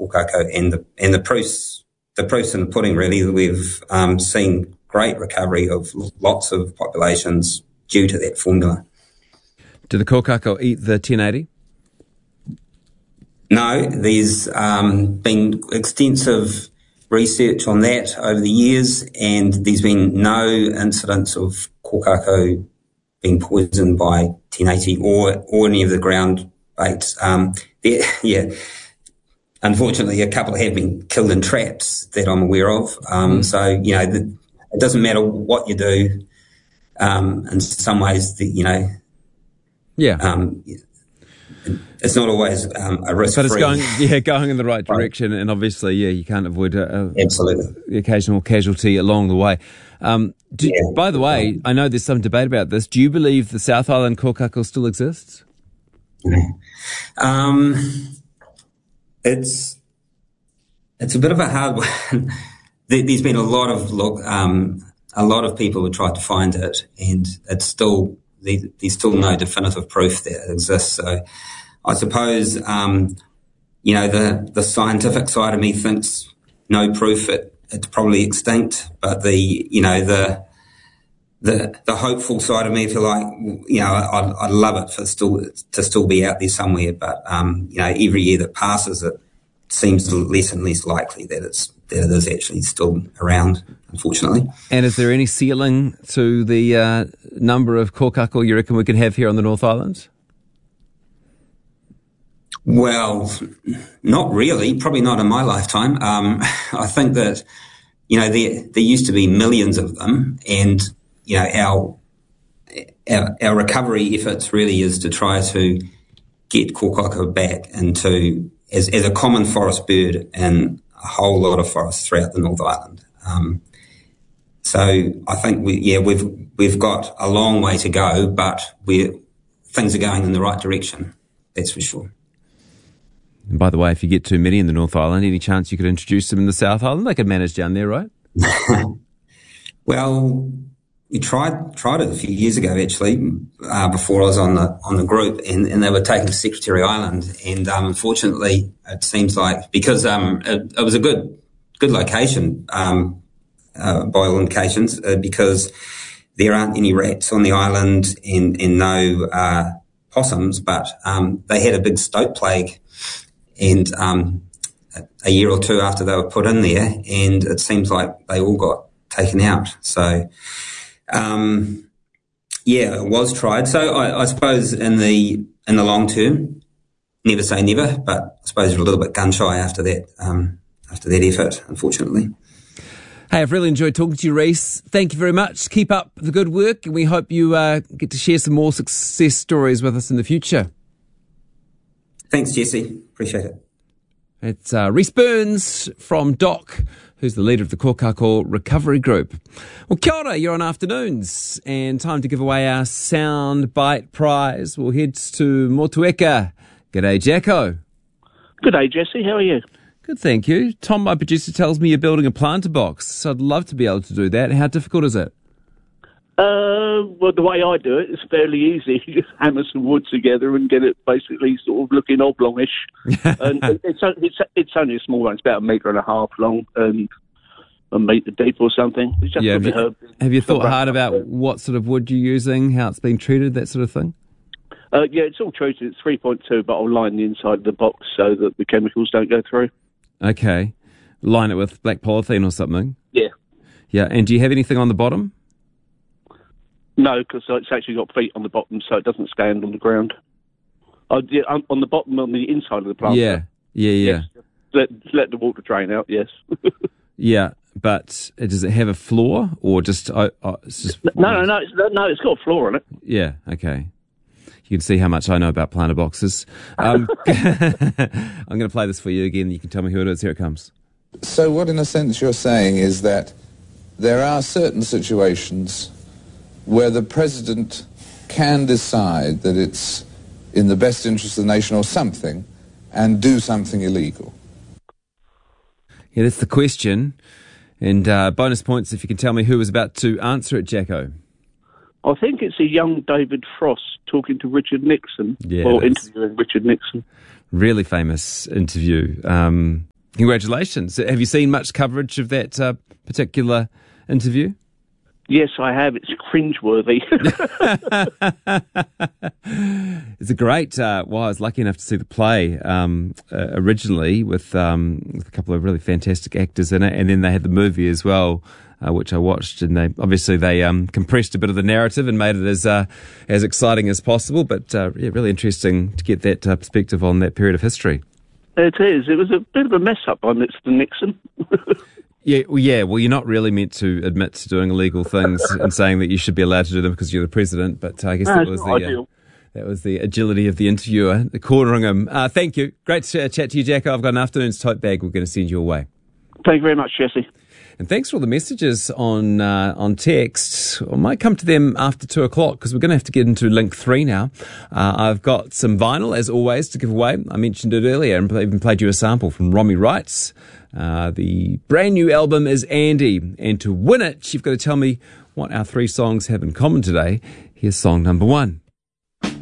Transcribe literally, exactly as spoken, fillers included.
kōkako and the and the proofs the proofs in the pudding. Really, we've um, seen great recovery of lots of populations due to that formula. Do the kōkako eat the ten eighty? No, there's um, been extensive research on that over the years, and there's been no incidents of kōkako being poisoned by ten eighty or, or any of the ground baits. Um, yeah, unfortunately, a couple have been killed in traps that I'm aware of. Um, mm. So, you know, the, it doesn't matter what you do. Um, in some ways, the, you know, yeah. Um, It's not always um, a risk, but it's going, yeah, going in the right direction, and obviously, yeah, you can't avoid a, a, absolutely the occasional casualty along the way. Um, do, yeah. By the way, I know there's some debate about this. Do you believe the South Island kōkako still exists? Um, it's it's a bit of a hard one. There's been a lot of look, um, a lot of people have tried to find it, and it's still there's still no definitive proof that it exists. So I suppose, um, you know, the, the scientific side of me thinks no proof it, it's probably extinct, but the, you know, the, the, the hopeful side of me, if you like, you know, I'd, I'd love it for still, to still be out there somewhere, but, um, you know, every year that passes, it seems less and less likely that it's, that it is actually still around, unfortunately. And is there any ceiling to the uh, number of kōkako you reckon we can have here on the North Island? Well, not really. Probably not in my lifetime. Um, I think that, you know, there there used to be millions of them, and you know, our our, our recovery efforts really is to try to get kōkako back into as as a common forest bird in a whole lot of forests throughout the North Island. Um, so I think we yeah we've we've got a long way to go, but we're things are going in the right direction. That's for sure. And by the way, if you get too many in the North Island, any chance you could introduce them in the South Island? They could manage down there, right? Well, we tried tried it a few years ago, actually, uh, before I was on the on the group, and, and they were taken to Secretary Island, and um, unfortunately, it seems like because um, it, it was a good good location um, uh, by all indications, uh, because there aren't any rats on the island and, and no uh, possums, but um, they had a big stoat plague. And um, a year or two after they were put in there, and it seems like they all got taken out. So, um, yeah, it was tried. So I, I suppose in the in the long term, never say never, but I suppose you're a little bit gun shy after that um, after that effort, unfortunately. Hey, I've really enjoyed talking to you, Rhys. Thank you very much. Keep up the good work, and we hope you uh, get to share some more success stories with us in the future. Thanks, Jesse. Appreciate it. It's uh, Rhys Burns from D O C, who's the leader of the kōkako Recovery Group. Well, kia ora, you're on Afternoons, and time to give away our Soundbite prize. We'll head to Motueka. G'day, Jacko. G'day, Jesse. How are you? Good, thank you. Tom, my producer, tells me you're building a planter box, so I'd love to be able to do that. How difficult is it? Uh, well, the way I do it is fairly easy. You just hammer some wood together and get it basically sort of looking oblongish. and it's, it's it's only a small one. It's about a metre and a half long and a metre deep or something. It's just yeah, have, you, herb, have you thought hard about what sort of wood you're using, how it's being treated, that sort of thing? Uh, yeah, it's all treated. It's three point two, but I'll line the inside of the box so that the chemicals don't go through. Okay. Line it with black polythene or something? Yeah. Yeah, and do you have anything on the bottom? No, because it's actually got feet on the bottom, so it doesn't stand on the ground. Oh, yeah, on the bottom, on the inside of the plant. Yeah, yeah, yeah. Yes. Let, let the water drain out, yes. Yeah, but does it have a floor, or just... Uh, uh, it's just no, no, no, it's, no, it's got a floor on it. Yeah, okay. You can see how much I know about planter boxes. Um, I'm going to play this for you again. You can tell me who it is. Here it comes. So what, in a sense, you're saying is that there are certain situations where the president can decide that it's in the best interest of the nation or something and do something illegal. Yeah, that's the question. And uh, bonus points if you can tell me who was about to answer it, Jacko. I think it's a young David Frost talking to Richard Nixon, yeah, or interviewing Richard Nixon. Really famous interview. Um, Congratulations. Have you seen much coverage of that uh, particular interview? Yes, I have. It's cringeworthy. It's a great, uh, well, I was lucky enough to see the play um, uh, originally with, um, with a couple of really fantastic actors in it, and then they had the movie as well, uh, which I watched, and they obviously they um, compressed a bit of the narrative and made it as uh, as exciting as possible, but uh, yeah, really interesting to get that uh, perspective on that period of history. It is. It was a bit of a mess-up by Mister Nixon. Yeah, well, yeah. Well, you're not really meant to admit to doing illegal things and saying that you should be allowed to do them because you're the president. But uh, I guess no, that was the uh, that was the agility of the interviewer, cornering him. Uh, thank you. Great to chat to you, Jacko. I've got an afternoon's tote bag we're going to send you away. Thank you very much, Jesse. And thanks for all the messages on uh, on text. I might come to them after two o'clock because we're going to have to get into link three now. Uh, I've got some vinyl, as always, to give away. I mentioned it earlier and even played you a sample from Romy Wrights. Uh, the brand new album is Andy. And to win it, you've got to tell me what our three songs have in common today. Here's song number one.